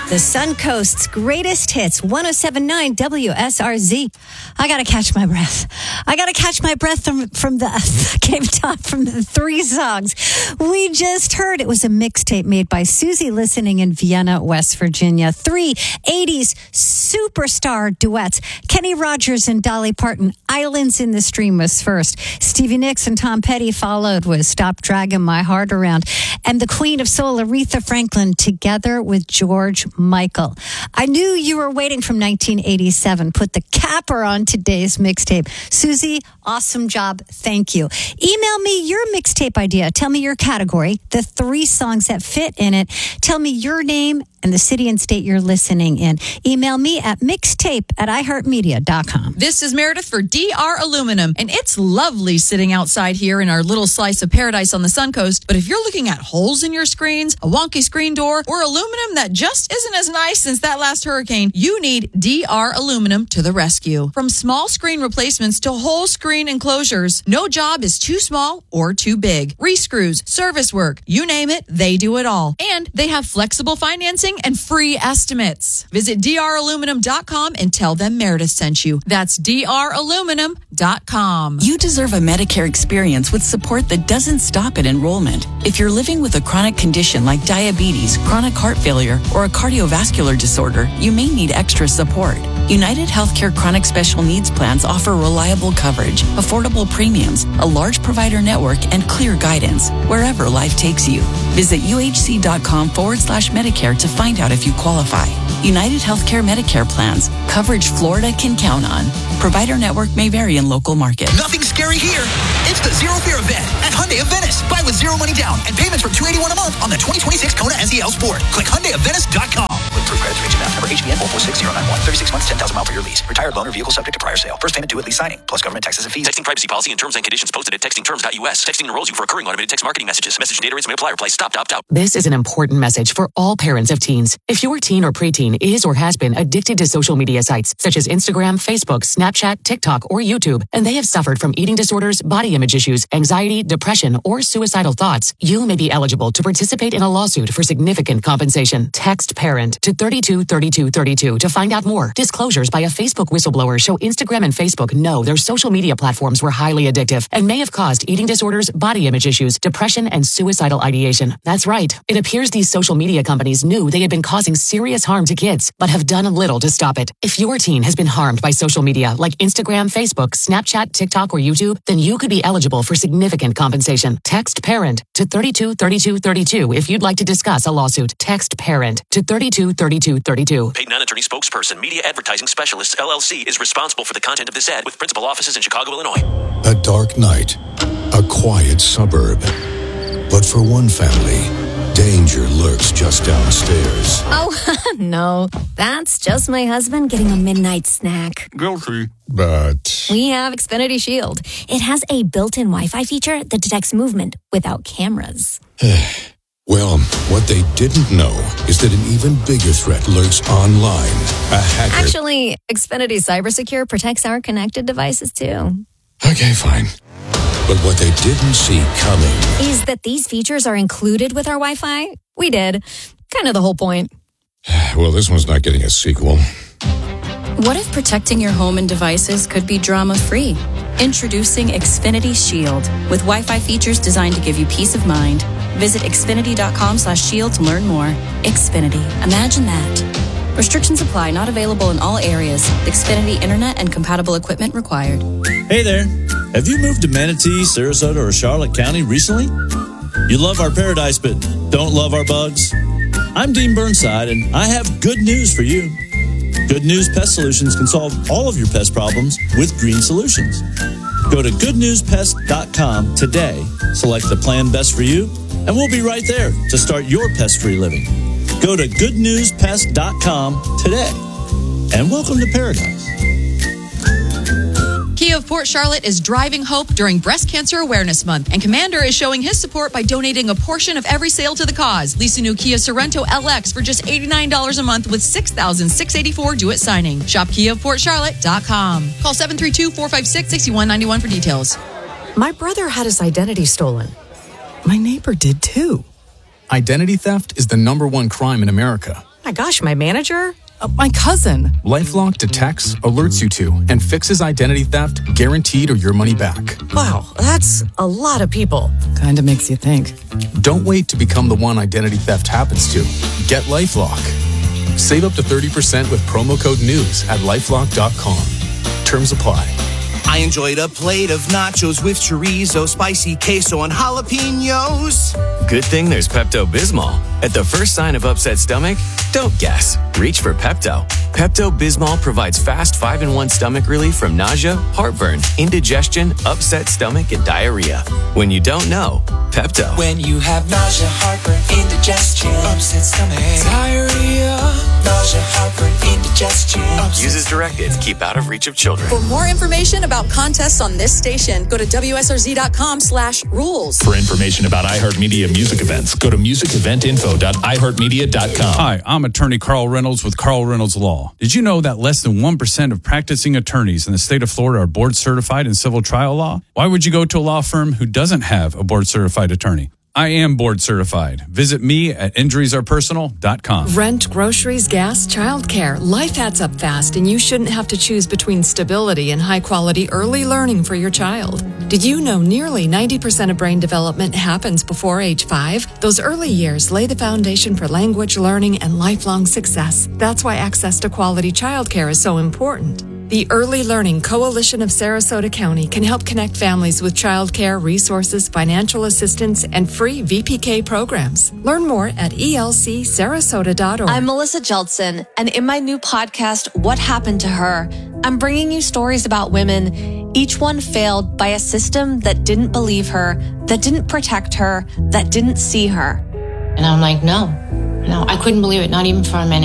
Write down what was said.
The Suncoast's greatest hits, 107.9 WSRZ. I got to catch my breath. From the Game Top from the three songs we just heard. It was a mixtape made by Susie listening in Vienna, West Virginia. 3 80s superstar duets. Kenny Rogers and Dolly Parton. Islands in the Stream was first. Stevie Nicks and Tom Petty followed with Stop Dragging My Heart Around. And the Queen of Soul, Aretha Franklin, together with George Michael. I knew you were waiting from 1987. Put the capper on today's mixtape. Susie, awesome job. Thank you. Email me your mixtape idea. Tell me your category, the 3 songs that fit in it. Tell me your name and the city and state you're listening in. Email me at mixtape@iheartmedia.com. This is Meredith for DR Aluminum, and it's lovely sitting outside here in our little slice of paradise on the Suncoast. But if you're looking at holes in your screens, a wonky screen door, or aluminum that just isn't as nice since that last hurricane, you need DR Aluminum to the rescue. From small screen replacements to whole screen enclosures, no job is too small or too big. Re-screws, service work, you name it, they do it all. And they have flexible financing and free estimates. Visit draluminum.com and tell them Meredith sent you. That's draluminum.com. You deserve a Medicare experience with support that doesn't stop at enrollment. If you're living with a chronic condition like diabetes, chronic heart failure, or a cardiovascular disorder, you may need extra support. United Healthcare Chronic Special Needs Plans offer reliable coverage, affordable premiums, a large provider network, and clear guidance wherever life takes you. Visit uhc.com/Medicare to find out if you qualify. United Healthcare Medicare plans. Coverage Florida can count on. Provider network may vary in local markets. Nothing scary here. It's the Zero Fear event at Hyundai of Venice. Buy with zero money down and payments from $281 a month on the 2026 Kona SEL Sport. Click HyundaiofVenice.com. With proof credit region map number HBN 446091. 36 months, 10,000 mile per year lease. Retired loaner vehicle subject to prior sale. First payment due at lease signing. Plus government taxes and fees. Texting privacy policy and terms and conditions posted at textingterms.us. Texting enrolls you for recurring automated text marketing messages. Message and data rates may apply. Reply stop, opt out. This is an important message for all parents of teens. If your teen or preteen is or has been addicted to social media sites such as Instagram, Facebook, Snapchat, TikTok, or YouTube, and they have suffered from eating disorders, body image issues, anxiety, depression, or suicidal thoughts, you may be eligible to participate in a lawsuit for significant compensation. Text PARENT to 323232 to find out more. Disclosures by a Facebook whistleblower show Instagram and Facebook know their social media platforms were highly addictive and may have caused eating disorders, body image issues, depression, and suicidal ideation. That's right. It appears these social media companies knew they had been causing serious harm to kids, but have done little to stop it. If your teen has been harmed by social media like Instagram, Facebook, Snapchat, TikTok, or YouTube, then you could be eligible for significant compensation. Text PARENT to 323232 if you'd like to discuss a lawsuit. Text PARENT to 323232. Paid non-attorney spokesperson, Media Advertising Specialists, LLC, is responsible for the content of this ad with principal offices in Chicago, Illinois. A dark night, a quiet suburb. But for one family, danger lurks just downstairs. Oh, no. That's just my husband getting a midnight snack. Guilty. But We have Xfinity Shield. It has a built-in Wi-Fi feature that detects movement without cameras. well, what they didn't know is that an even bigger threat lurks online. A hacker. Actually, Xfinity CyberSecure protects our connected devices, too. Okay, fine. But what they didn't see coming Is that these features are included with our Wi-Fi? We did. Kind of the whole point. Well, this one's not getting a sequel. What if protecting your home and devices could be drama-free? Introducing Xfinity Shield with Wi-Fi features designed to give you peace of mind. Visit xfinity.com/shield to learn more. Xfinity. Imagine that. Restrictions apply. Not available in all areas. Xfinity Internet and compatible equipment required. Hey there. Have you moved to Manatee, Sarasota, or Charlotte County recently? You love our paradise, but don't love our bugs? I'm Dean Burnside, and I have good news for you. Good News Pest Solutions can solve all of your pest problems with green solutions. Go to goodnewspest.com today, select the plan best for you, and we'll be right there to start your pest-free living. Go to goodnewspest.com today, and welcome to paradise. Kia of Port Charlotte is driving hope during Breast Cancer Awareness Month, and Commander is showing his support by donating a portion of every sale to the cause. Lease a new Kia Sorento LX for just $89 a month with $6,684 due at signing. Shop KiaofPortCharlotte.com. Call 732-456-6191 for details. My brother had his identity stolen. My neighbor did too. Identity theft is the #1 crime in America. my gosh, my manager? My cousin. LifeLock detects, alerts you to, and fixes identity theft, guaranteed or your money back. Wow, that's a lot of people. Kinda makes you think. Don't wait to become the one identity theft happens to. Get LifeLock. Save up to 30% with promo code NEWS at LifeLock.com. Terms apply. I enjoyed a plate of nachos with chorizo, spicy queso, and jalapenos. Good thing there's Pepto-Bismol. At the first sign of upset stomach, don't guess. Reach for Pepto. Pepto-Bismol provides fast 5-in-1 stomach relief from nausea, heartburn, indigestion, upset stomach, and diarrhea. When you don't know, Pepto. When you have nausea, heartburn, indigestion, upset stomach, diarrhea, nausea, heartburn, indigestion. Use as directed. Keep out of reach of children. For more information about contests on this station, go to WSRZ.com/rules. For information about iHeartMedia music events, go to musiceventinfo.iheartmedia.com. Hi, I'm attorney Carl Reynolds with Carl Reynolds Law. Did you know that less than 1% of practicing attorneys in the state of Florida are board certified in civil trial law? Why would you go to a law firm who doesn't have a board certified attorney? I am board certified. Visit me at injuriesarepersonal.com. Rent, groceries, gas, childcare. Life adds up fast, and you shouldn't have to choose between stability and high-quality early learning for your child. Did you know nearly 90% of brain development happens before age 5? Those early years lay the foundation for language learning and lifelong success. That's why access to quality childcare is so important. The Early Learning Coalition of Sarasota County can help connect families with childcare resources, financial assistance, and free VPK programs. Learn more at elcsarasota.org. I'm Melissa Jeltsin, and in my new podcast, What Happened to Her, I'm bringing you stories about women, each one failed by a system that didn't believe her, that didn't protect her, that didn't see her. And I'm like, no, I couldn't believe it, not even for a minute.